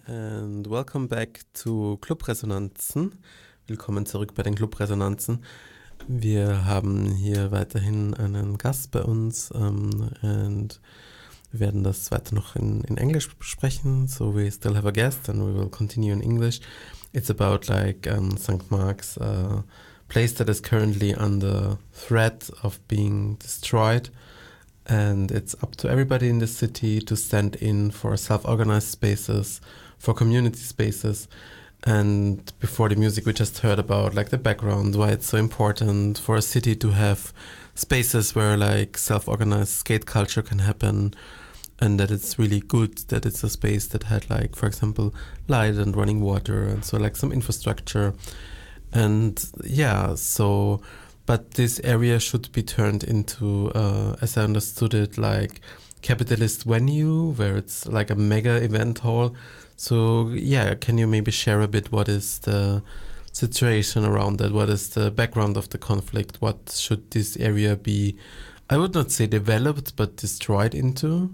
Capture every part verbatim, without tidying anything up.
and welcome back to Clubresonanzen. Willkommen zurück bei den Clubresonanzen. Wir haben hier weiterhin einen Gast bei uns um, and wir werden das weiter noch in, in Englisch besprechen. So we still have a guest and we will continue in English. It's about like um, Saint Mark's uh, place that is currently under threat of being destroyed. And it's up to everybody in the city to stand in for self-organized spaces, for community spaces. And before the music we just heard about like the background, why it's so important for a city to have spaces where like self-organized skate culture can happen, and that it's really good that it's a space that had like, for example, light and running water, and so like some infrastructure. And yeah, so... But this area should be turned into, uh, as I understood it, like capitalist venue where it's like a mega event hall. So yeah, can you maybe share a bit what is the situation around that? What is the background of the conflict? What should this area be, I would not say developed, but destroyed into?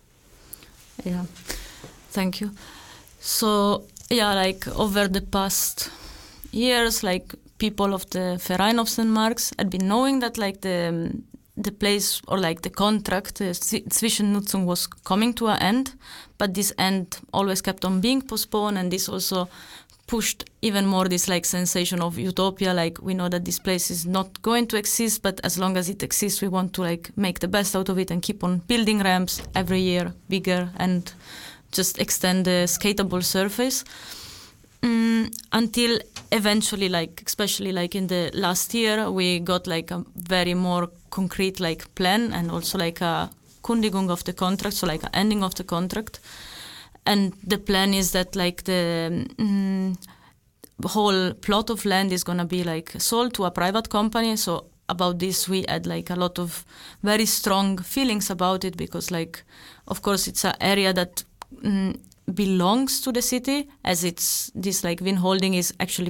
Yeah, thank you. So yeah, like over the past years, like people of the Verein of Saint Mark's had been knowing that like the the place or like the contract, the Zwischennutzung was coming to an end, but this end always kept on being postponed, and this also pushed even more this like sensation of utopia, like we know that this place is not going to exist, but as long as it exists we want to like make the best out of it and keep on building ramps every year bigger and just extend the skatable surface. Mm, until eventually, like especially like in the last year, we got like a very more concrete like plan and also like a Kündigung of the contract, so like an ending of the contract. And the plan is that like the mm, whole plot of land is gonna be like sold to a private company. So about this we had like a lot of very strong feelings about it, because like of course it's an area that mm, belongs to the city, as it's this like Wien Holding is actually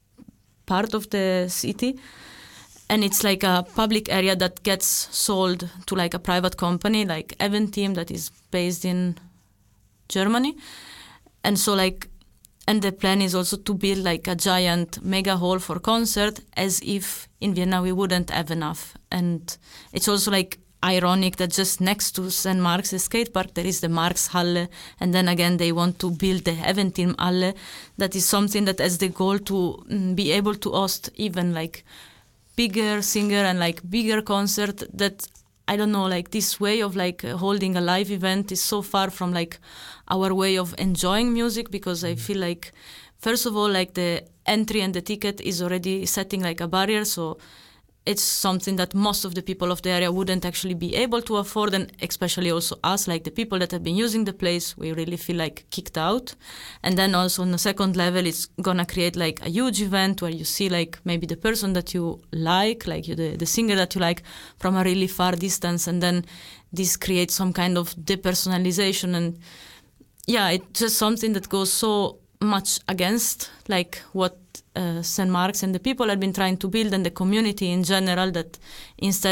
part of the city, and it's like a public area that gets sold to like a private company like Eventim that is based in Germany. And so like, and the plan is also to build like a giant mega hall for concert, as if in Vienna we wouldn't have enough. And it's also like ironic that just next to Saint Mark's skate park there is the Markshalle, and then again they want to build the Eventim Halle. That is something that has the goal to mm, be able to host even like bigger singer and like bigger concert. That I don't know, like this way of like uh, holding a live event is so far from like our way of enjoying music, because I feel like first of all like the entry and the ticket is already setting like a barrier, so it's something that most of the people of the area wouldn't actually be able to afford, and especially also us, like the people that have been using the place, we really feel like kicked out. And then also on the second level, it's gonna create like a huge event where you see like maybe the person that you like, like you, the, the singer that you like, from a really far distance, and then this creates some kind of depersonalization. And yeah, it's just something that goes so much against like what uh, Saint Mark's and the people have been trying to build, and the community in general, that instead